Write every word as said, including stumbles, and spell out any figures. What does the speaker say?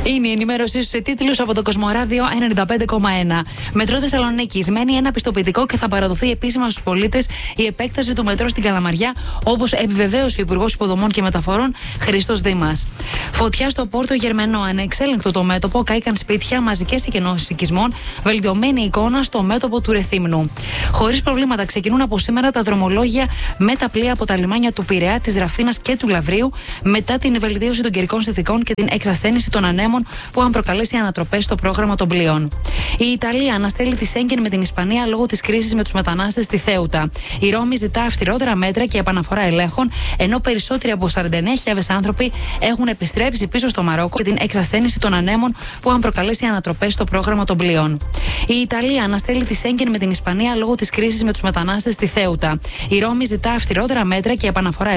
Είναι η ενημέρωσή σου σε τίτλους από το Κοσμοράδιο ενενήντα πέντε κόμμα ένα. Μετρό Θεσσαλονίκης μένει ένα πιστοποιητικό και θα παραδοθεί επίσημα στους πολίτες η επέκταση του μετρό στην Καλαμαριά, όπως επιβεβαίωσε ο Υπουργός Υποδομών και Μεταφορών Χρήστος Δήμας. Φωτιά στο Πόρτο Γερμενό, ανεξέλεγκτο το μέτωπο, κάηκαν σπίτια, μαζικές εκενώσεις οικισμών, βελτιωμένη εικόνα στο μέτωπο του Ρεθύμνου. Χωρίς προβλήματα ξεκινούν από σήμερα τα δρομολόγια με τα πλοία από τα λιμάνια του Πειραιά, της Ραφίνας και του Λαβρίου, μετά την βελτίωση των καιρικών συνθηκών και την εξασθένηση των ανέμων που είχαν προκαλέσει ανατροπές στο πρόγραμμα των πλοίων. Η Ιταλία αναστέλει τη Σέγγεν με την Ισπανία λόγω της κρίσης με τους μετανάστες στη Θέουτα. Η Ρώμη ζητά αυστηρότερα μέτρα και επαναφορά ελέγχων, ενώ περισσότεροι από σαράντα εννέα χιλιάδες άνθρωποι έχουν επιστρέψει πίσω στο Μαρόκο και την εξασθένηση των ανέμων που είχαν προκαλέσει ανατροπές στο πρόγραμμα των πλοίων. Η Ιταλία αναστέλει τη Σέγγεν με την Ισπανία λόγω της κρίσης με τους μετανάστες στη Θέουτα. Η Ρώμη ζητά αυστηρότερα μέτρα και επαναφορά